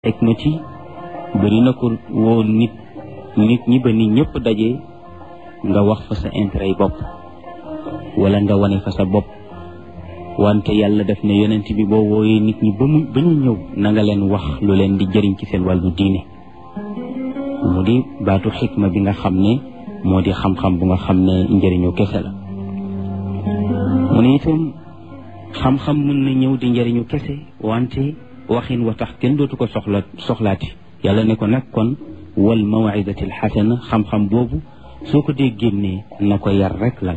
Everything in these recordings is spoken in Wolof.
hikmati bëri na ko woo nit ñi ba nit ñëpp daje nga wax fa sa intérêt yi bopp wala nga wane fa sa bopp wante yàlla def ne yonent bi boo wooyee nit ñi ba ñu ñëw na nga leen wax lu leen di jëriñ ci seen wàllu diine mu di baatu xikma bi nga xam ne moo di xam-xam bu nga xam ne njëriñu kese la mu ne itam xam-xam mën na ñëw di njëriñu kese wante waxin wa tax kenn dootu ko soxlaati yàlla ne ko nag kon wal mawidati al xasana xam-xam boobu soo ko dee génnee na ko yar rek lal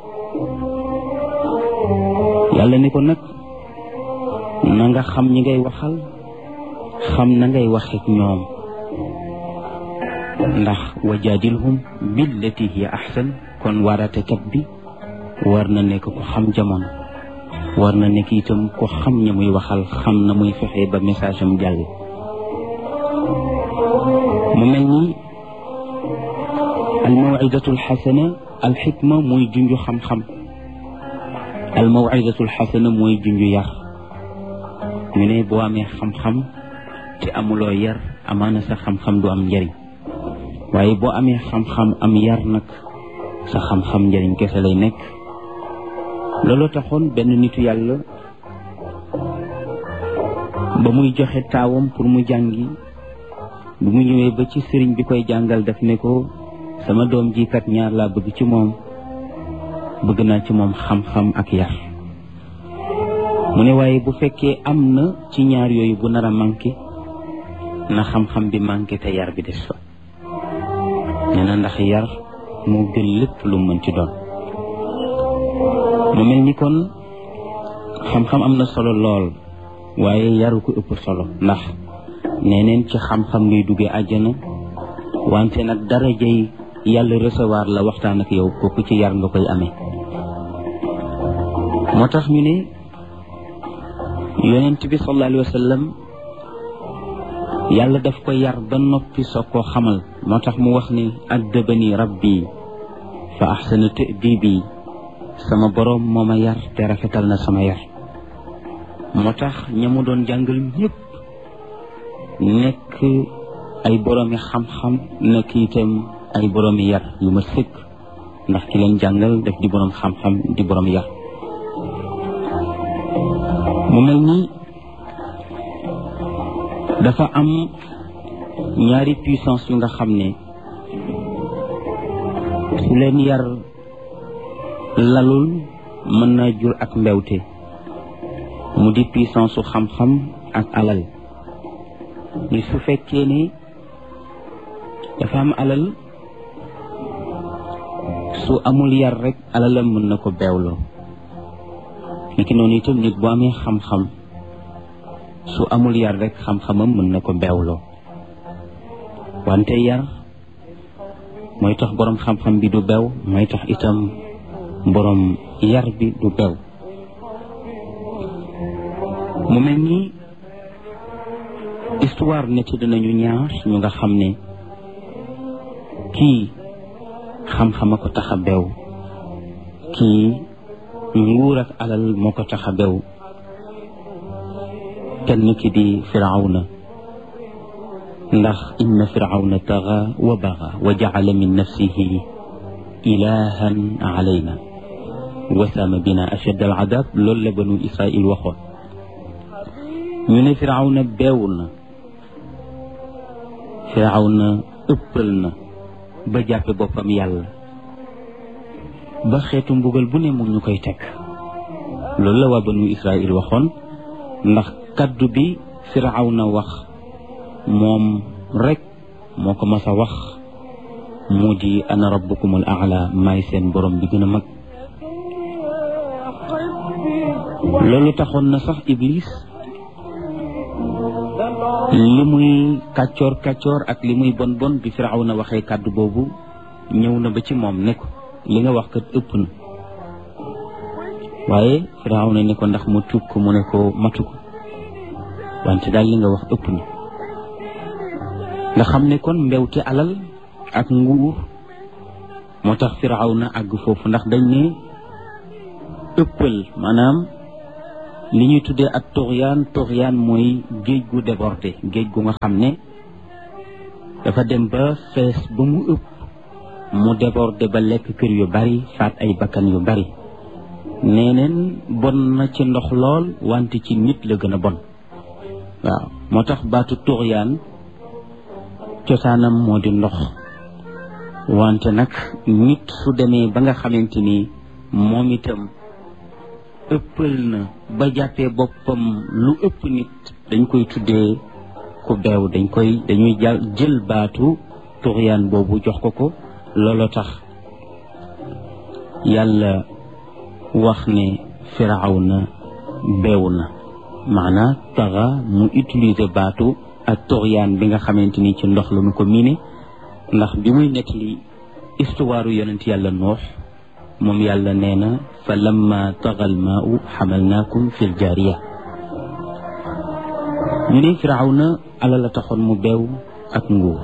yàlla ne ko nag na nga xam ñi ngay waxal xam na ngay waxeek ñoom ndax wajaadilhum billati hiya ahsan kon waaratekat bi war na nekk ko xam jamono war na nekk itam ko xam ña muy waxal xam na muy fexe ba message am jàll mu mel ni al mawidatu al xasana al xikma mooy junju xam-xam al mawidatu al xasana mooy junju yar ñu ne boo amee xam-xam te amuloo yar amaana sa xam-xam du am njëriñ waaye boo amee xam-xam am yar nag sa xam-xam njëriñ kese lay nekk looloo taxoon benn nitu yàlla ba muy joxe taawam pour mu jàngi bu mu ñëwee ba ci sëriñ bi koy jàngal daf ne ko sama doom ji kat ñaar laa bëgg ci moom bëgg naa ci moom xam-xam ak yar mu ne waaye bu fekkee am na ci ñaar yooyu bu nar a manqué na xam-xam bi manqué te yar bi des fa nee na ndax yar moo gën lépp lu mën ci doon mu mel ni kon xam-xam am na solo lool waaye yaru ko ëpp solo ndax neneen ci xam-xam ngay duggee àjjana wante nag darajay yàlla recevoir la waxtaan ak yow kooku ci yar nga koy amee moo tax ñu ne yonent bi sallallahu alayhi wa sallam yàlla daf ko yar ba noppi soog koo xamal moo tax mu wax ni addabani rabbi fa ahsana ta'dibi sama boroom moo ma yar te rafetal na sama yar moo tax ña mu doon jàngal ñëpp nekk ay boroomi xam-xam nekk itam ay boroomi yar yu ma sëkk ndax ki leen jàngal def di boroom xam-xam di boroom yar mu mel ni dafa am ñaari puissance yu nga xam ne su leen yar lalul mën naa jur ak mbewte mu di puissance su xam-xam ak alal ni su fekkee ne dafa am alal su amul yar rek alalam mën na ko beewloo niki noonu itam nit bu amee xam-xam su amul yar rek xam-xamam mën na ko beewloo wante yar mooy tax boroom xam-xam bi du beew mooy tax itam boroom yar bi du beew mu mel ni histoire nett dinañu ñaar ñu nga xam ne kii xam-xam a ko tax a beew kii nguur ak alal moo ko tax a beew kenn ki di firawna ndax inna firawna taxa wa baxa wa jacala min nafsihi ilahan alayna wasaama bina ashad al adab loolu la banu israil waxoon ñu ne firawna beewul na firawna ëppal na ba jàppe boppam yàlla ba xeetu mbugal bu ne mu ñu koy teg loolu la waa banu israil waxoon ndax kaddu bi firawna wax moom rek moo ko mas a wax mu di ana rabbukumul aala maay seen borom bi gën a mag loolu taxoon na sax iblis li muy kàccoor ak li muy bon bon bi firawna waxee kàddu boobu ñëw na ba ci moom ne ko li nga wax kat ëpp na waaye firawna ne ko ndax mu tuub ko mu ne ko matu ko wante daal li nga wax ëpp na nga xam ne kon mbewte alal ak nguur moo tax firawna àgg foofu ndax dañ ne ëppal maanaam li ñuy tuddee ak tuxyaan mooy géej gu débordé géej gu nga xam ne dafa dem ba fees ba mu ëpp mu débordé ba lekk kër yu bari faat ay bakkan yu bari neeneen bon na ci ndox lool wante ci nit la gën a bon waaw moo tax baatu tuxyaan cosaanam moo di ndox wante nag nit su demee ba nga xamante ni moom itam ëppal na ba jàppee boppam lu ëpp nit dañ koy tuddee ku beew dañuy jël baatu tuxyaan boobu jox ko looloo tax yàlla wax ne Firawna beew na maanaam taxa mu utiliser baatu ak tuxyaan bi nga xamante ni ci ndox la ñu ko miine ndax bi muy nettali histoire yonent yàlla Nuux moom yàlla nee na fa lamma tagal maau xamalnaakum fil jaariya ñu ne Firawna alal la taxoon mu beew ak nguur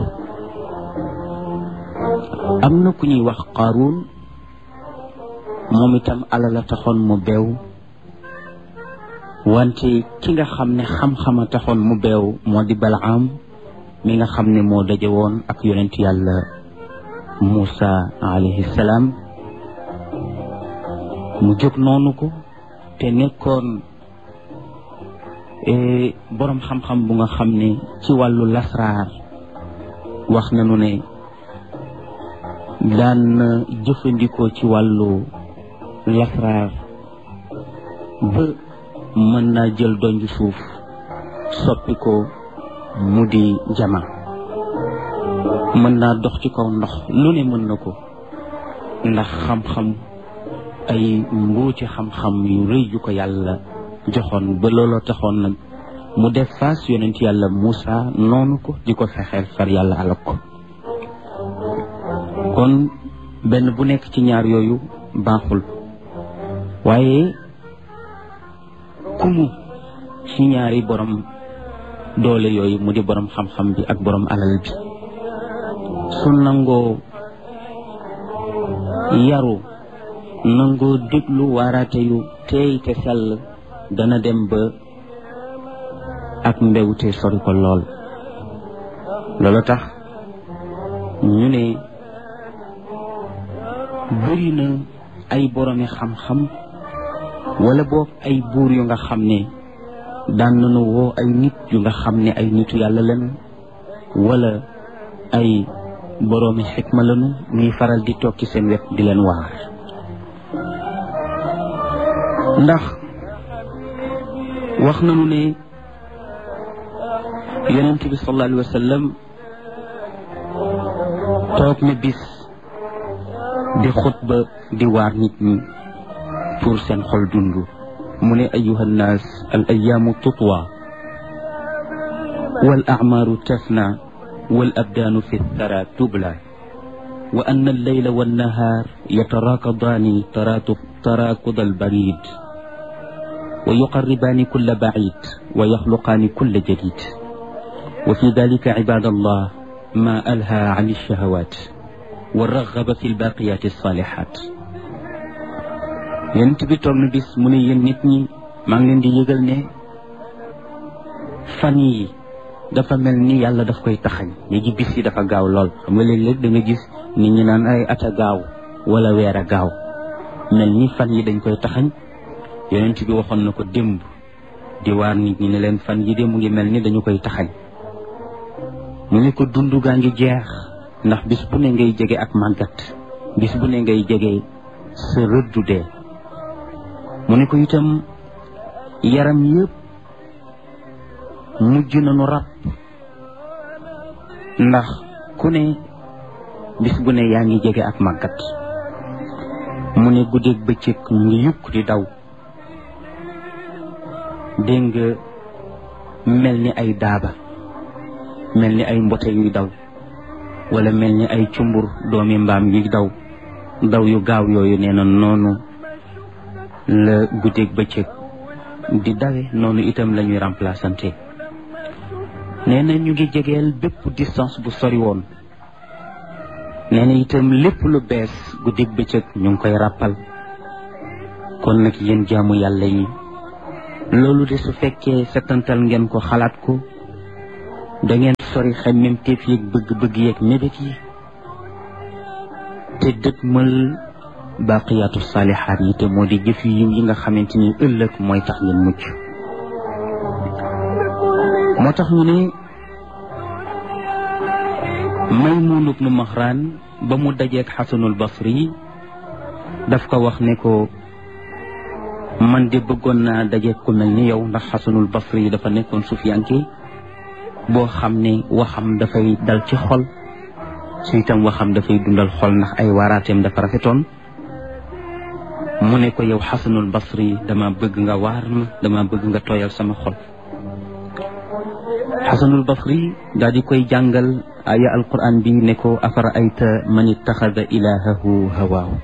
am na ku ñuy wax Qaaruun moom itam alal la taxoon mu beew wante ki nga xam ne xam-xama taxoon mu beew moo di Balaam mi nga xam ne moo daje woon ak yonent yàlla Muusa alayhi salaam mu jóg noonu ko te nekkoon boroom xam-xam bu nga xam ne ci wàllu lasraar wax nañu ne daan na jëfandikoo ci wàllu lasraar ba mën naa jël donju suuf soppi ko mu di jama mën naa dox ci kaw ndox lu ne mën na ko ndax xam-xam ay mbóoti xam-xam yu rëy yu ko yàlla joxoon ba looloo taxoon nag mu def faas yonent yàlla Muusa noonu ko di ko fexeel far yàlla alak ko kon benn bu nekk ci ñaar yooyu baaxul waaye kumu ci ñaari borom doole yooyu mu di borom xam-xam bi ak borom alal bi su nangoo yaru nangoo déglu waaraate yu teey te sell dana dem ba ak mbewte sori ko lool loolu tax ñu ne bëri na ay boromi xam-xam wala boog ay buur yu nga xam ne daan nañu woo ay nit yu nga xam ne ay nitu yàlla lañu wala ay boroomi xikma lañu ñuy faral di toog ci seen wet di leen waar ndax wax nañu ne yonent bi sallallahu alayhi wa sallam toog na bis di xutba di waar nit ñi pour seen xol dund mu ne ayuha nnaas al ayaamu tutwa wal acmaaru tafna wal abdaanu fi thara tubla wa anna alleyla wannahaar yataraakadaani taraakuda albarid wa yuqarribaani kulla bacid wa yaxluqaani kulla jadid wa fi dalika cibaad allah ma alhaa can alshahawat wa raxaba fi albaaqiyaati alsaalihaat yonent bi toog na bis mu ne yéen nit ñi maa ngi leen di yëgal ne fan yi dafa mel ni yàlla daf koy taxañ léegi bis yi dafa gaaw lool xam nga léeg-léeg da nga gis nit ñi naan ay at a gaaw wala weer a gaaw mel ni fan yi dañ koy taxañ yonent bi waxoon na ko démb di waar nit ñi ne leen fan yi de mu ngi mel ni dañu koy taxañ mu ne ko dund gaa ngi jeex ndax bis bu ne ngay jege ak màggat bis bu ne ngay jege sa rëddu dee mu ne ko itam yaram yëpp mujj nañu rab ndax ku ne bis bu ne yaa ngi jege ak màggat mu ne guddeeg bëccëg ñu ngi yukk di daw dégg nga mel ni ay daaba mel ni ay mbote yuy daw wala mel ni ay cumbur doomi mbaam yuy daw daw yu gaaw yooyu nee na noonu la guddeeg bëccëg di dawe noonu itam la ñuy remplaçante nee na ñu ngi jegeel bépp distance bu sori woon nee na itam lépp lu bees guddeeg bëccëg ñu ngi koy ràppal kon nag yéen jaamu yàlla yi loolu de su fekkee settantal ngeen ko xalaat ko da ngeen sori xemmemteef yeeg bëgg-bëgg yeeg mébét yi te dëgmal baaqiyaatu saalihaat yi te moo di jëf yu yiw yi nga xamante ni ëllëg mooy tax ngeen mucc moo tax ñu ne Maymuun ibnu Maxraan ba mu dajeek Xasanul Basri daf ko wax ne ko man de bëggoon naa dajeek ku mel ni yow ndax Xasanul Basri dafa nekkoon sufiyanke boo xam ne waxam dafay dal ci xol su itam waxam dafay dundal xol ndax ay waaraateem dafa rafetoon mu ne ko yow Xasanul Basri dama bëgg nga waar ma dama bëgg nga tooyal sama xol Xasanul Basri daal di koy jàngal aya alquran bi ne ko afara ayta man ittaxada ilahahu hawaahu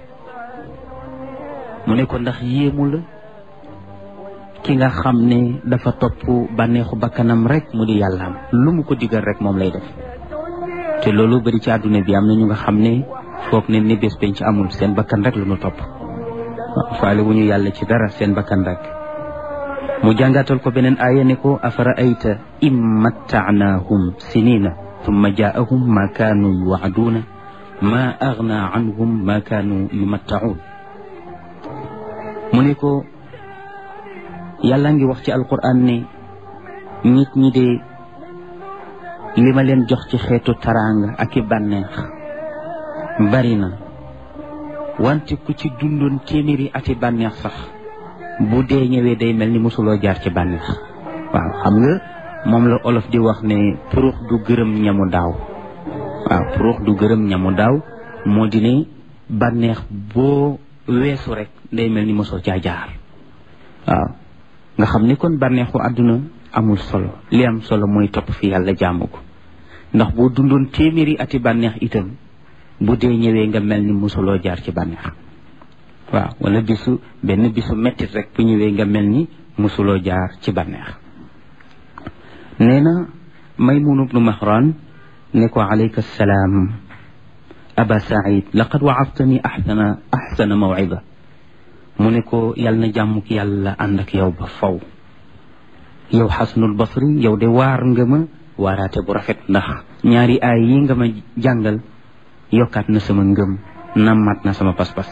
mu ne ko ndax yéemu la ki nga xam ne dafa topp bànneexu bakkanam rek mu di yàllaam lu mu ko digal rek moom lay def te loolu bari ci àdduna bi am na ñu nga xam ne foog ne ni bés penc amul seen bakkan rek lu ñu topp faale wu ñu yàlla ci dara seen bakkan rek mu jàngatal ko beneen aaya ne ko afara ayta im mattaanaahum sinina thumma jaahum ma kaanu yuwaaduuna ma agna anhum ma kaanu yumattaun mu ne ko yàlla ngi wax ci alquran ne nit ñi de li ma leen jox ci xeetu taraanga ak i bànneex bari na wante ku ci dundoon téeméeri ati bànneex sax bu dee ñëwee day mel ni mosuloo jaar ci bànneex waaw xam nga moom la olof di wax ne purux du gërëm ñamu daaw waaw purux du gërëm ñamu daaw moo di ne bànneex boo weesu rek day mel ni mosoo caa jaar waaw nga xam ni kon bànneexu àdduna amul solo li am solo mooy topp fi yàlla jaamu ko ndax boo dundoon téeméeri ati bànneex itam bu dee ñëwee nga mel ni mosuloo jaar ci bànneex waaw wala benn bisu mettit rek bu ñëwee nga mel ni mosuloo jaar ci bànneex nee na Maymuun ibnu Maxraan ne ko alayka salaam aba Saïd laqad waadtani axsana mawcida mu ne ko yàlla na jàmmuk yàlla ànd ak yow ba faw yow Xasanul Basri yow de waar nga ma waaraate bu rafet ndax ñaari aay yi nga ma jàngal yokkaat na sama ngëm nammaat na sama pas-pas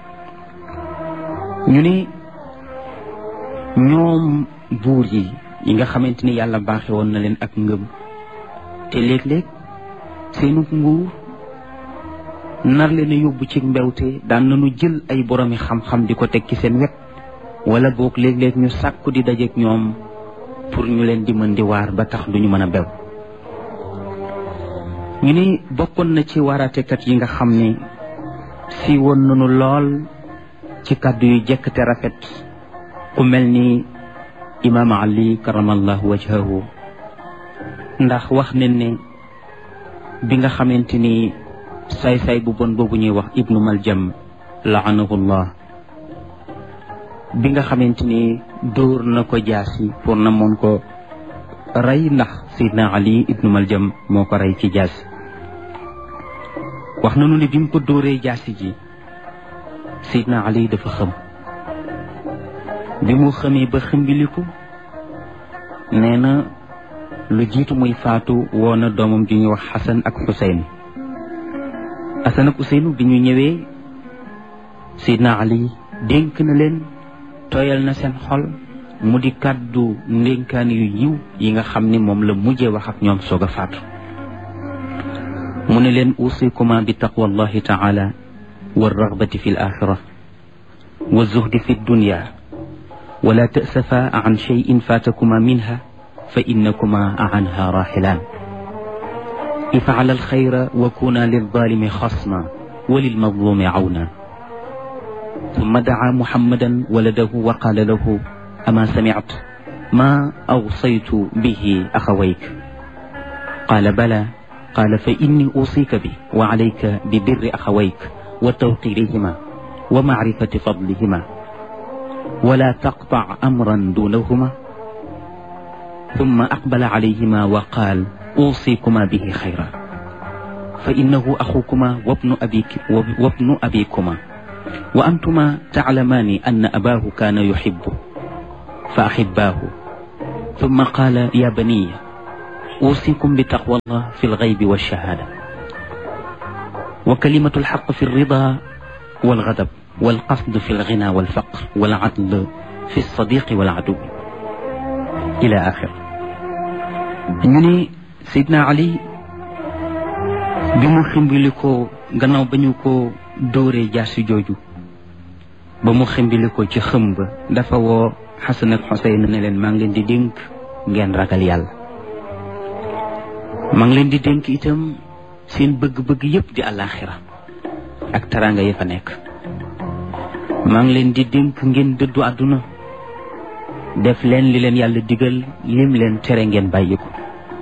ñu ne ñoom buur yi nga xamante ni yàlla baaxe woon na leen ak ngëm te léeg-léeg seenu nguur nar leen a yóbbu ci mbewte daan nañu jël ay boromi xam-xam di ko teg ci seen wet wala boog léeg-léeg ñu sàkku di dajeek ñoom pour ñu leen di mën di waar ba tax duñu mën a bew ñu ni bokkoon na ci waaraatekat yi nga xam ne si woon nañu lool ci kàddu yu jekk te rafet ku mel ni imaam Ali karamallahu wajhahu ndax wax nañ ne bi nga xamante ni saay-saay bu bon boobu ñuy wax ibnu Maljam laanahullah bi nga xamante ni dóor na ko jaasi pour na moon ko rey ndax Seydina Ali ibnu Maljam moo ko rey ci jaasi wax nañu ne bi mu ko dóoree jaasi ji Seydina Ali dafa xëm bi mu xamee ba ximbiliku nee na lu jiitu muy faatu woo na doomam ji ñuy wax Xasan ak Xuseyn Xasan ak Xuseyn bi ñu ñëwee Seydina Ali dénk na leen tooyal na seen xol mu di kàddu ndénkaan yu yiw yi nga xam ni moom la mujjee wax ak ñoom soog a faatu mu ne leen usikuma bi taqwallahi taala wa ragbati fi l axira wa zuhdi fi dunya wala tasafa an cheyin fatakuma minha fa innakuma anha raxilaan ifcala alxayra wa kuna lilzalimi xasma wa lilmazlumi cawna ثم دعا محمدا ولده وقال له أما سمعت ما أوصيت به أخويك قال بلى قال فإني أوصيك به وعليك ببر أخويك وتوقيرهما ومعرفة فضلهما ولا تقطع أمرا دونهما ثم أقبل عليهما وقال أوصيكما به خيرا فإنه أخوكما وابن أبيكما وأنتما تعلمان أن أباه كان يحبه fa ahibbaahu thumma qaala ya baniya uusikum bi taqwa allah fi lgaybi walshahada wa kalimatu alxaq fi alrida walgadab walqasd fi alghina walfaqr waladl fi alsadiqi waladu ila axir. ñu ne Seydina Ali bi mu ximbili ko gannaaw ba ñu ko dóoree jaasi jooju ba mu ximbili ko ci xëm ba dafa woo Xasan ak Xuseyn ne leen maa ngi leen di dénk ngeen ragal yàlla, maa ngi leen di dénk itam seen bëgg-bëgg yépp di àllaaxira ak taraanga yi fa nekk, maa ngi leen di dénk ngeen dëddu àdduna, def leen li leen yàlla digal, lim leen tere ngeen bàyyi ko.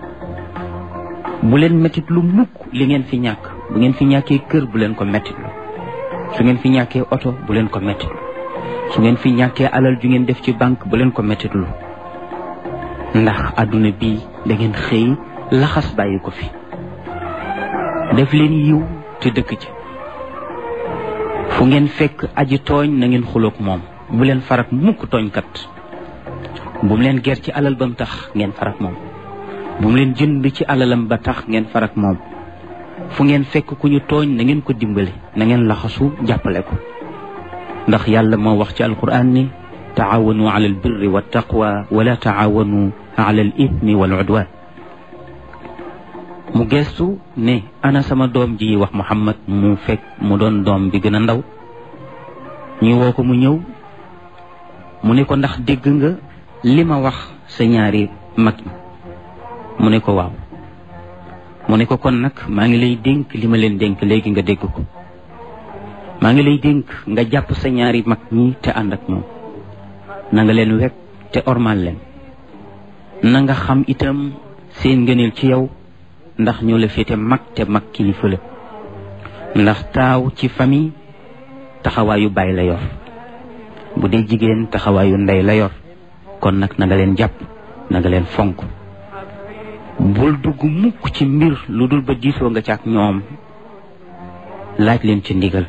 bu leen mettit lu mukk li ngeen fi ñàkk. bu ngeen fi ñàkkee kër bu leen ko mettitlu, su ngeen fi ñàkkee oto bu leen ko mettitlu, su ngeen fi ñàkkee alal ju ngeen def ci banque bu leen ko mettitlu, ndax àdduna bi da ngeen xëy laxas bàyyi ko fi. def leen yiw te dëkk ci. fu ngeen fekk aji tooñ na ngeen xuloog moom, bu leen farak mukk tooñkat. bu mu leen ger ci alal ba mu tax ngeen farak moom, bu mu leen jënd ci alalam ba tax ngeen farak moom. fu ngeen fekk ku ñu tooñ na ngeen ko dimbale, na ngeen laxasu jàppale ko, ndax yàlla moo wax ci alquran ni taawanu ala albirri wa taqwa wala taawanu ala al ithmi wal udwan. mu gestu ne ana sama doom ji wax Muhammad, mu fekk mu doon doom bi gën a ndaw. ñu woo ko mu ñëw, mu ne ko ndax dégg nga li ma wax sa ñaari mag ñi? mu ne ko waaw. mu ne ko kon nag maa ngi lay dénk li ma leen dénk léegi nga dégg ko. maa ngi lay dénk nga jàpp sa ñaari mag ñi te ànd ak ñoom, na nga leen wekk te ormal leen, na nga xam itam seen ngëneel ci yow, ndax ñoo la féete mag te mag kilifa la, ndax taaw ci famille taxawaayu baay la yor, bu dee jigéen taxawaayu ndey la yor. kon nag na nga leen jàpp, na nga leen fonk, bul dugg mukk ci mbir lu dul ba diisoo nga ci ak ñoom, laaj leen ci ndigal,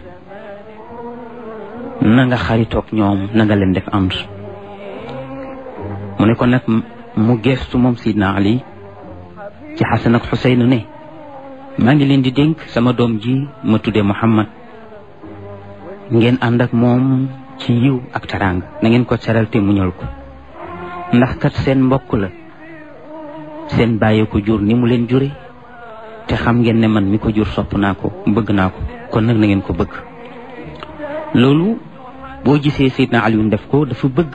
na nga xaritoog ñoom, na nga leen def ànd. mu ne ko nag mu geestu moom Sidna Ali ci Xasan ak Xuseyn ne maa ngi leen di dénk sama doom ji ma tudde Muhammad, ngeen ànd ak moom ci yiw ak taraanga, na ngeen ko seral te muñal ko, ndax kat seen mbokk la, seen bàyyi ko jur ni mu leen jure, te xam ngeen ne man mi ko jur sopp naa ko, bëgg naa ko, kon nag na ngeen ko bëgg. loolu boo gisee Seydina Alioune def ko dafa bëgg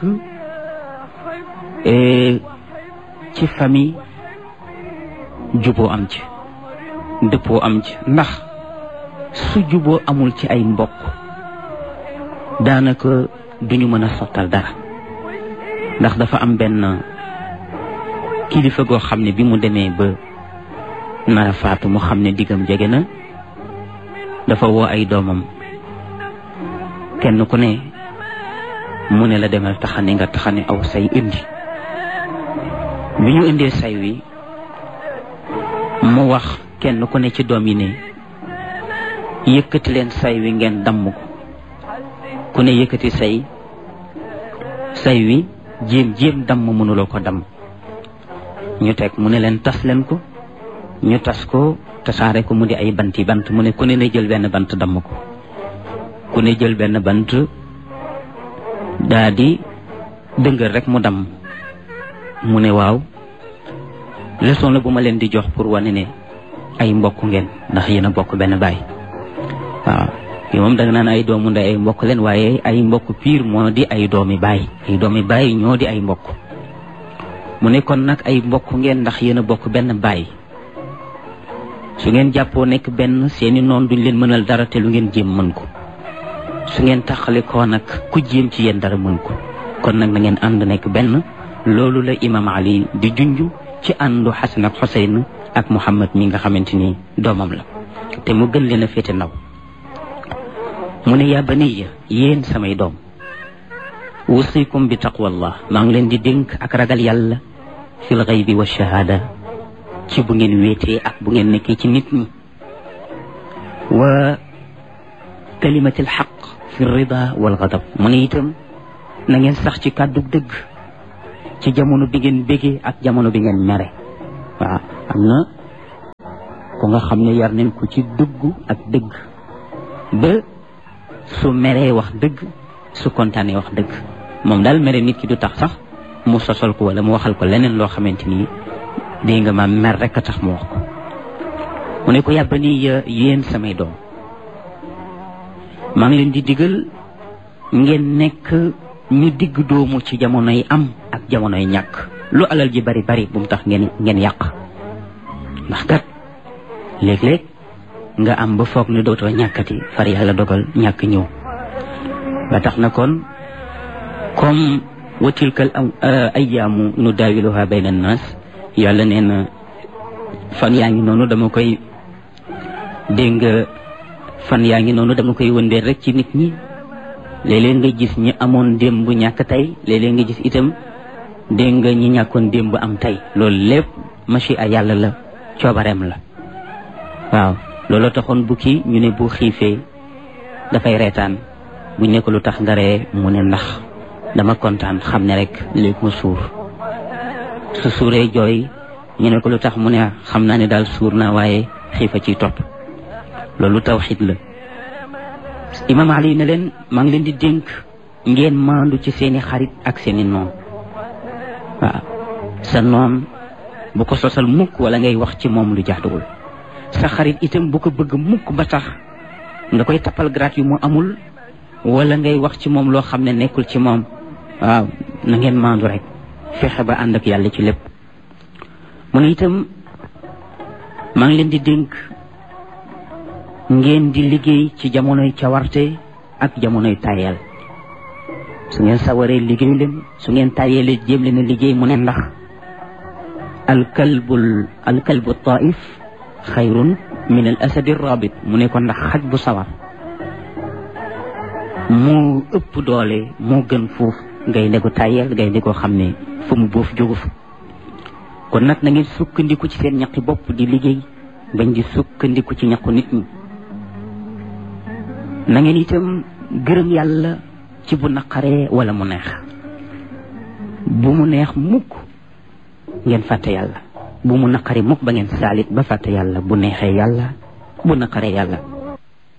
ci famille juboo am ci, dëppoo am ci, ndax su juboo amul ci ay mbokk daanaka duñu mën a sottal dara. ndax dafa am benn kilifa goo xam ne bi mu demee ba nara faatu mu xam ne diggam jege na, dafa woo ay doomam kenn ku ne mu ne la demal taxane nga taxane aw say indi. bi ñu indee say wi mu wax kenn ku ne ci doom yi ne yëkkati leen say wi ngeen damm ko. ku ne yëkkati say wi jéem damm mënuloo ko damm. ñu teg mu ne leen tas leen ko, ñu tas ko tasaare ko mu di ay bant mu ne ku ne na jël benn bant damm ko. ku ne jël benn bant daa di dëngër rek mu damm. mu ne waaw, leçon la bu ma leen di jox pour wane ne ay mbokk ngeen, ndax yéen a bokk benn baay. waaw yi moom danga naan ay doomu ndey ay mbokk leen, waaye ay mbokk piir moo di ay doomi baay. ay doomi baay ñoo di ay mbokk. mu ne kon nag ay mbokk ngeen ndax yéen a bokk benn baay. su ngeen jàppoo nekk benn, seeni noon duñ leen mënal dara te lu ngeen jéem mën ko. su ngeen taxale koo nag ku jéem ci yéen dara mën ko. kon nag na ngeen ànd nekk benn. loolu la imam Ali di junj ci àndu Xasan ak Xuseyn ak Muhammad mi nga xamante ni doomam la te mu gën leen a féete ndaw. mu ne yaa baniya, yéen samay doom, wusikum bi taqwallah, maa ngi leen di dénk ak ragal yàlla fil ghaybi wa shahada, ci bu ngeen wéetee ak bu ngeen nekkee ci nit ñi, wa kalimatil xaq fi rida wal ghadab. mu ne itam na ngeen sax ci kàddu dëgg ci jamono bi ngeen bégee ak jamono bi ngeen mere waaw am na ku nga xam ne yar nañ ko ci dëggu ak dëgg ba su meree wax dëgg su kontaanee wax dëgg moom daal mere nit ki du tax sax mu sosal ko wala mu waxal ko leneen loo xamante ni dégg nga ma mer rek a tax mu wax ko mu ne ko yàbba ni yéen samay doom maa ngi leen di digal ngeen nekk ñu digg doomu ci jamonoy am ak jamonoy ñàkk lu alal ji bari bari bu mu tax ngeen yàq ndax kat léeg-léeg nga am ba foog ne dootoo ñàkkati far yàlla dogal ñàkk ñëw ba tax na kon comme wa tilkal ayyaamu nu daawiluha bayna naas yàlla nee na fan yaa ngi noonu dama koy dégg nga fan yaa ngi noonu dama koy wëndeel rek ci nit ñi léeg-léeg nga gis ñi amoon démb ñàkk tey léeg-léeg nga gis itam dégg nga ñi ñàkkoon démb am tey loolu lépp machi a yàlla la coobareem la waaw loolu taxoon bukki ñu ne bu xiifee dafay reetaan bu nekk lu tax nga ree mu ne ndax dama kontaan xam ne rek léegi mu suur su suuree jooy ñu ne ko lu tax mu ne xam naa ne daal suur naa waaye xiifa ciy topp loolu tawxiid la imam Ali ne leen maa ngi leen di dénk ngeen maandu ci seeni xarit ak seeni noon waaw sa noon bu ko sosal mukk wala ngay wax ci moom lu jaaduwul sa xarit itam bu ko bëgg mukk ba tax nga koy tappal grade yu mu amul wala ngay wax ci moom loo xam ne nekkul ci moom waaw na ngeen maandu rek fexe ba ànd ak yàlla ci lépp mu ne itam maa ngi leen di dénk ngeen di liggéey ci jamonoy cawarte ak jamonoy tayel su ngeen sawaree liggéey leen su ngeen tayelee jéem leen a liggéey mu ne ndax alkalbu taif xayrun min al asadi rabit mu ne ko ndax xaj bu sawar moo ëpp doole moo gën foofu gaynde ko tayel gaynde koo xam ne fu mu boof jógu fa kon nag na ngeen sukkandiku ci seen ñaqi bopp di liggéey bañ di sukkandiku ci ñaqu nit ñi na ngeen itam gërëm yàlla ci bu naqaree wala mu neex bu mu neex mukk ngeen fàtte yàlla bu mu naqari mukk ba ngeen saalit ba fàtte yàlla bu neexee yàlla bu naqaree yàlla